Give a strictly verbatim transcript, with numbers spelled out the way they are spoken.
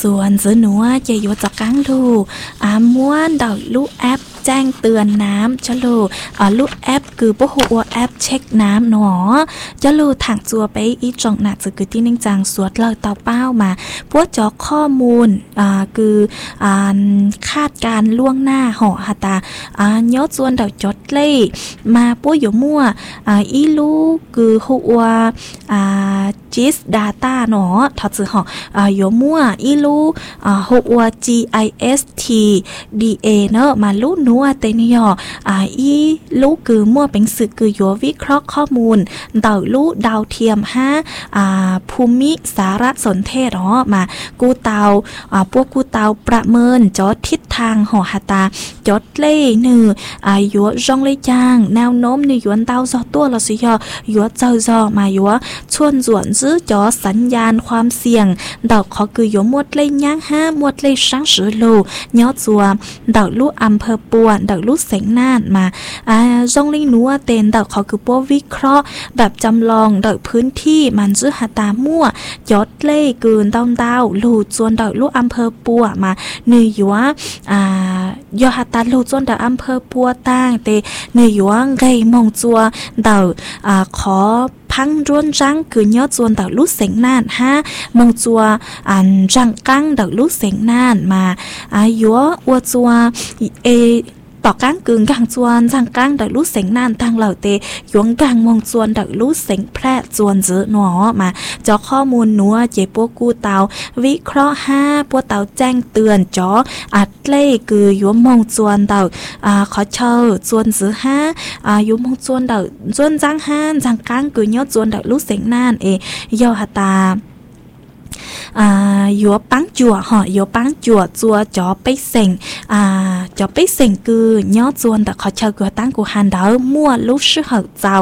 ส่วนซื้อหนูจะอยู่จากกังดูอาม้วนดอกลูกแอปแจ้งเตือนน้ำจะลูอ่าลูกแอปคือพวกหัวแอปเช็คน้ำเนาะจะลูถังจัวไปอีจงหนักจะคือที่นิ่งจังสวดเราเตาเป้ามาพวกจอข้อมูลอ่าคืออ่าคาดการล่วงหน้าห่อหตาอ่ายอดส่วนดอกจดเล่มาพวกอยู่มั่วอ่าอีลูคือหัวอ่าจิสดาต้าเนาะถ้าจะห่ออ่าอยู่มั่วอีลูอ่าหัว G I S T D A เนาะมาลูนัวเตนิยออ่าอีลูคือมั่วเป็นสื่อคืออยู่วิเคราะห์ข้อมูลดาวลูดาวเทียมห้าอ่าภูมิสารสนเทศเนาะมากูเตาอ่าพวกกูเตาประเมินจอดทิศทางห่อหตาจอดเล่หนึ่งอายุจงเลยจางแนวโน้มในยวนเตาซอตัวเราสิยอยัวเจ้าจอมายัวชวนส่วนซื้อจอสัญญาณความเสี่ยงดอกเขาคืออยู่มวดเลยย่างห้ามวดเลยช้างสือโลยอดจัวดอกลูกอำเภอปัวดอกลูกเสงน่านมาอ่าจงเลยนัวเต็นดอกเขาคือพวกวิเคราะห์แบบจำลองดอกพื้นที่มันซื้อหตามั่วยอดเล่เกินดาวดาวลูดส่วนดอกลูกอำเภอปัวมาเนยยัวอ่ายอหตาลูดส่วนดอกอำเภอปัวตั้งเตเนยยัวไงมองจัวดอกอ่าขอพังร่วนจังคือยอดส่วนดอกลูกเสงน่านฮะมองจัวอันจังกังดอกลูกเสงน่านมาอายัวอัวจัวเอต่อก้างกึ่งกลางจวนทางก้างดักลูกเสงนานทางเหล่าเตหยวงกลางมองจวนดักลูกเสงแพร่จวนเจอหนอมาจอข้อมูลนัวเจปัวกูเตาวิเคราะห์ห้าปัวเตาแจ้งเตือนจออัดเล่คือหยวงมองจวนเตาอ่าขอเชิญจวนเจอห้าอ่าหยวงมองจวนเตาจวนจังห้านทางก้างคือยอดจวนดักลูกเสงนานเอยอหตาอ่ายัวปังจั่วห่อยัวปังจั่วจัวจ่อไปเส็งอ่าจ่อไปเส็งคือยอดจวนแต่ขอเชิญกูตั้งกูหันดาวมั่วลูกชื่อเหาเจ้า